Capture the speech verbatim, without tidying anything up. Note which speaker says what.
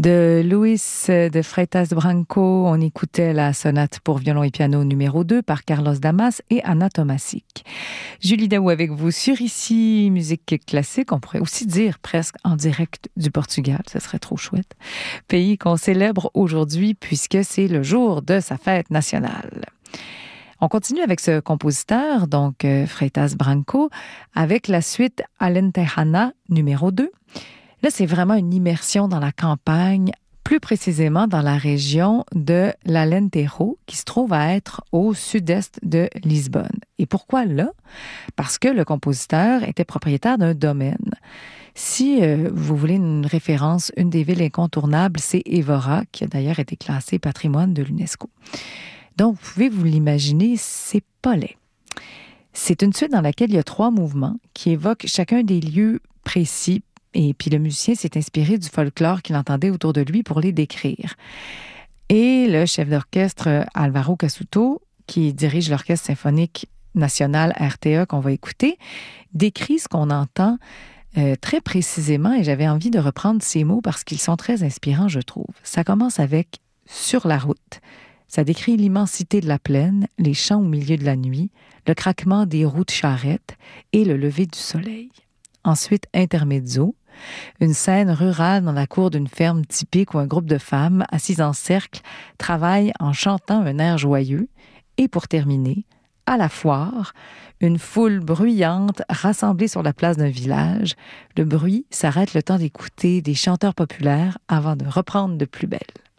Speaker 1: De Luis de Freitas Branco, on écoutait la sonate pour violon et piano numéro deux par Carlos Damas et Anna Tomasic. Julie Daou avec vous sur Ici Musique Classique, on pourrait aussi dire presque en direct du Portugal, ce serait trop chouette. Pays qu'on célèbre aujourd'hui puisque c'est le jour de sa fête nationale. On continue avec ce compositeur, donc euh, Freitas Branco, avec la suite Alentejana numéro deux. Là, c'est vraiment une immersion dans la campagne, plus précisément dans la région de l'Alentejo, qui se trouve à être au sud-est de Lisbonne. Et pourquoi là? Parce que le compositeur était propriétaire d'un domaine. Si euh, vous voulez une référence, une des villes incontournables, c'est Évora, qui a d'ailleurs été classée patrimoine de l'UNESCO. Donc, vous pouvez vous l'imaginer, c'est pas laid. C'est une suite dans laquelle il y a trois mouvements qui évoquent chacun des lieux précis. Et puis le musicien s'est inspiré du folklore qu'il entendait autour de lui pour les décrire. Et le chef d'orchestre Álvaro Casuto, qui dirige l'Orchestre symphonique national R T A qu'on va écouter, décrit ce qu'on entend euh, très précisément et j'avais envie de reprendre ces mots parce qu'ils sont très inspirants, je trouve. Ça commence avec « Sur la route ». Ça décrit l'immensité de la plaine, les champs au milieu de la nuit, le craquement des roues de charrette et le lever du soleil. Ensuite, intermezzo, une scène rurale dans la cour d'une ferme typique où un groupe de femmes, assises en cercle, travaillent en chantant un air joyeux. Et pour terminer, à la foire, une foule bruyante rassemblée sur la place d'un village. Le bruit s'arrête le temps d'écouter des chanteurs populaires avant de reprendre de plus belle.